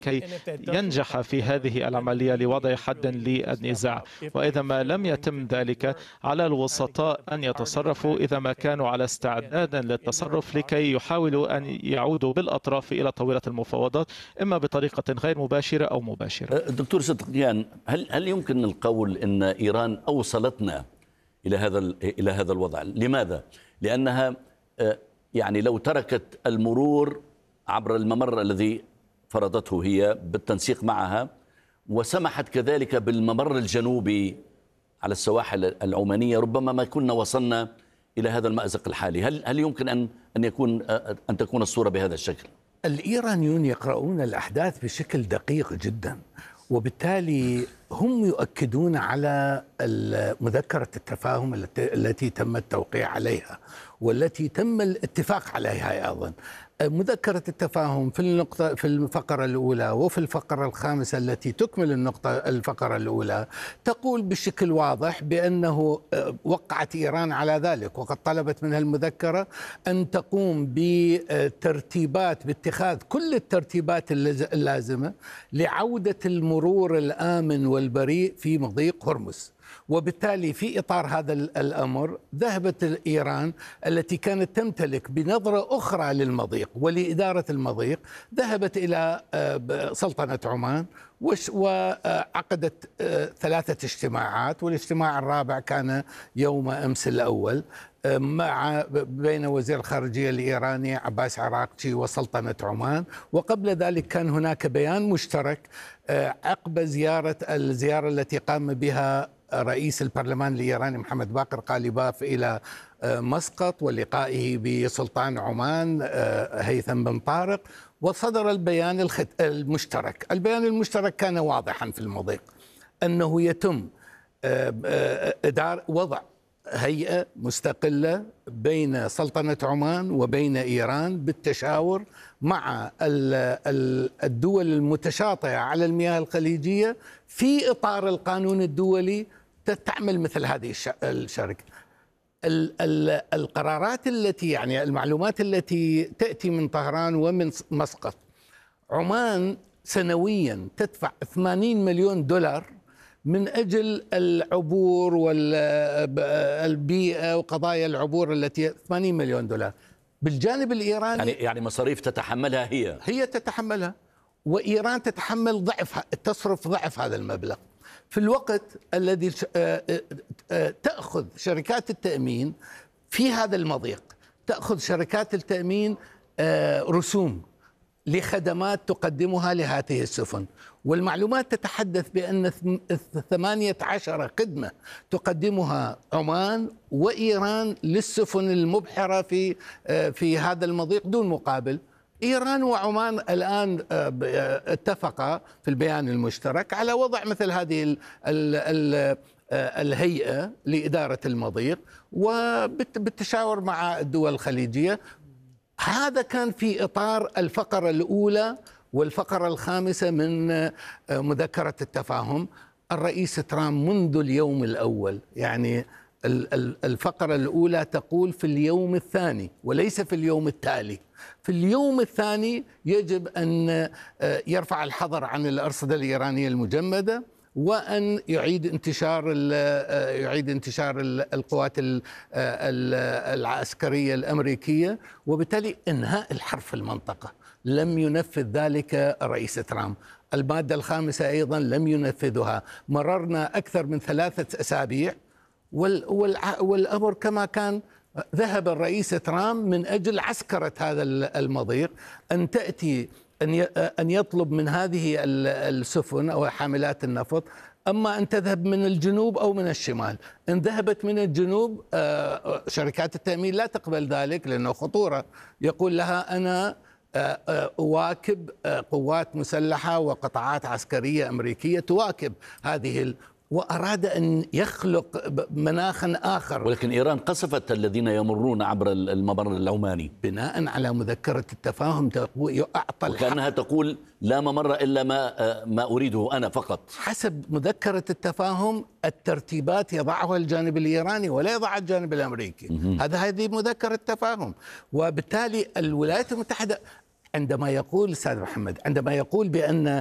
كي ينجح في هذه العملية لوضع حد للنزاع. وإذا ما لم يتم ذلك، على الوسطاء أن يتصرفوا إذا ما كانوا على استعداد للتصرف لكي يحاولوا أن يعودوا بالأطراف إلى طاولة المفاوضات، إما بطريقة غير مباشرة أو مباشرة. دكتور صدقيان، هل يمكن القول أن إيران أوصلتنا إلى هذا الوضع؟ لماذا؟ لأنها يعني لو تركت المرور عبر الممر الذي فرضته هي بالتنسيق معها، وسمحت كذلك بالممر الجنوبي على السواحل العمانية، ربما ما كنا وصلنا إلى هذا المأزق الحالي. هل يمكن أن تكون الصورة بهذا الشكل؟ الإيرانيون يقرؤون الأحداث بشكل دقيق جدا، وبالتالي هم يؤكدون على مذكرة التفاهم التي تم التوقيع عليها والتي تم الاتفاق عليها أيضا. مذكرة التفاهم في الفقرة الأولى وفي الفقرة الخامسة التي تكمل الفقرة الأولى تقول بشكل واضح بأنه وقعت إيران على ذلك، وقد طلبت منها المذكرة أن تقوم باتخاذ كل الترتيبات اللازمة لعودة المرور الآمن والبريء في مضيق هرمز. وبالتالي في إطار هذا الأمر ذهبت إيران التي كانت تمتلك بنظرة أخرى للمضيق ولإدارة المضيق، ذهبت إلى سلطنة عمان وعقدت 3 اجتماعات، والاجتماع الرابع كان يوم أمس الأول بين وزير الخارجية الإيراني عباس عراقچي وسلطنة عمان. وقبل ذلك كان هناك بيان مشترك عقب الزيارة التي قام بها رئيس البرلمان الإيراني محمد باقر قالباف إلى مسقط ولقائه بسلطان عمان هيثم بن طارق، وصدر البيان المشترك. البيان المشترك كان واضحا في المضيق أنه يتم وضع هيئة مستقلة بين سلطنة عمان وبين إيران بالتشاور مع الدول المتشاطئة على المياه الخليجية في إطار القانون الدولي تعمل مثل هذه الشركة. القرارات يعني المعلومات التي تأتي من طهران ومن مسقط، عمان سنويا تدفع 80 مليون دولار من أجل العبور والبيئة وقضايا العبور التي 80 مليون دولار. بالجانب الإيراني يعني مصاريف تتحملها هي تتحملها، وإيران تتحمل تصرف ضعف هذا المبلغ في الوقت الذي تأخذ شركات التأمين في هذا المضيق، تأخذ شركات التأمين رسوم لخدمات تقدمها لهذه السفن. والمعلومات تتحدث بأن 18 خدمة تقدمها عمان وإيران للسفن المبحرة في هذا المضيق دون مقابل. إيران وعمان الآن اتفقا في البيان المشترك على وضع مثل هذه الهيئة لإدارة المضيق وبالتشاور مع الدول الخليجية. هذا كان في إطار الفقرة الأولى والفقرة الخامسة من مذكرة التفاهم. الرئيس ترامب منذ اليوم الأول، يعني الفقرة الأولى تقول في اليوم الثاني وليس في اليوم التالي، في اليوم الثاني يجب أن يرفع الحظر عن الأرصدة الإيرانية المجمدة، وأن يعيد انتشار القوات العسكرية الأمريكية، وبالتالي إنهاء الحرب في المنطقة. لم ينفذ ذلك الرئيس ترامب. المادة الخامسة أيضا لم ينفذها. مررنا أكثر من 3 أسابيع والأمر كما كان. ذهب الرئيس ترامب من أجل عسكرة هذا المضيق أن يطلب من هذه السفن أو حاملات النفط أما أن تذهب من الجنوب أو من الشمال. إن ذهبت من الجنوب شركات التأمين لا تقبل ذلك لأنه خطورة. يقول لها أنا أواكب قوات مسلحة وقطاعات عسكرية أمريكية تواكب هذه وأراد أن يخلق مناخا آخر. ولكن إيران قصفت الذين يمرون عبر الممر العماني بناء على مذكرة التفاهم. وكأنها تقول لا ممر إلا ما أريده أنا فقط. حسب مذكرة التفاهم الترتيبات يضعها الجانب الإيراني ولا يضعها الجانب الأمريكي. هذه مذكرة التفاهم. وبالتالي الولايات المتحدة عندما يقول أستاذ محمد، عندما يقول بأن